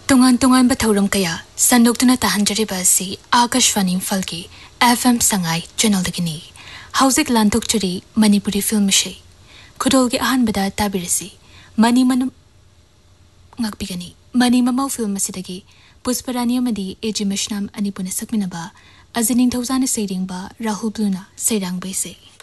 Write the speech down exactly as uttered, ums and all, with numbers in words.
Tungan tungan bathauram kaya sandoktuna tahanjariba asi Akashvani Imphal ki F M Sangai channel dagini hauzik lanthokchari Manipuri film she khudol gi ahanbada tabirasi mani manam ngakbigani mani mamau film asidagi Pusparani amadi Eji Mishnam anipuna sakminaba azining thawzana seiringba Rahul Bluna seirang baise